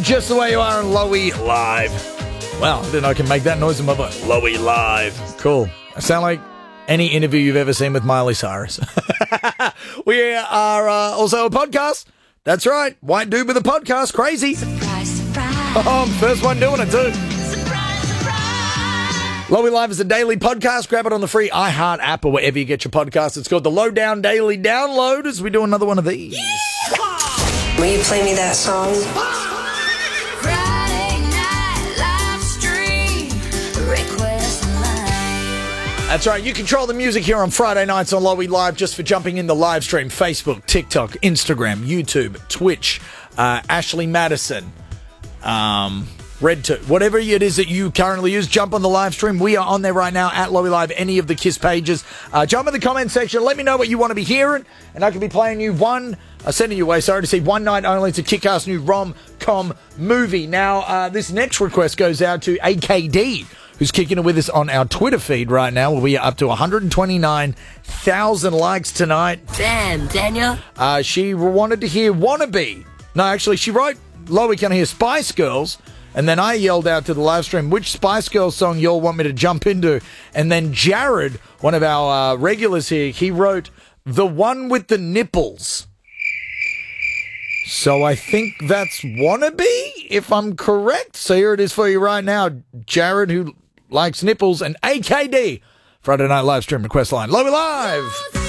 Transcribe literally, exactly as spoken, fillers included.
just the way you are on Lowy Live. Well, then I can make that noise in my voice. Lowy Live. Cool. I sound like any interview you've ever seen with Miley Cyrus. We are uh, also a podcast. That's right. White dude with a podcast. Crazy. Surprise, surprise. Oh, I'm the first one doing it too. Surprise, surprise. Lowy Live is a daily podcast. Grab it on the free iHeart app or wherever you get your podcasts. It's called the Lowdown Daily Download as we do another one of these. Will you play me that song? Friday night live stream. Request line. That's right. You control the music here on Friday nights on Lowy Live just for jumping in the live stream. Facebook, TikTok, Instagram, YouTube, Twitch, uh, Ashley Madison, um, RedTube, whatever it is that you currently use, jump on the live stream. We are on there right now at Lowy Live, any of the KISS pages. Uh, jump in the comment section. Let me know what you want to be hearing, and I could be playing you one, uh, sending you away, sorry to see, one night only to kick-ass new rom-com movie. Now, uh, this next request goes out to A K D, who's kicking it with us on our Twitter feed right now, where we are up to one hundred twenty-nine thousand likes tonight. Damn, Daniel. Uh, she wanted to hear Wannabe. No, actually, she wrote, Lowy, can I hear Spice Girls? And then I yelled out to the live stream, which Spice Girls song y'all want me to jump into? And then Jared, one of our uh, regulars here, he wrote, the one with the nipples. So I think that's Wannabe, if I'm correct. So here it is for you right now. Jared, who likes nipples, and A K D, Friday Night Live Stream Request Line. Lowy Live!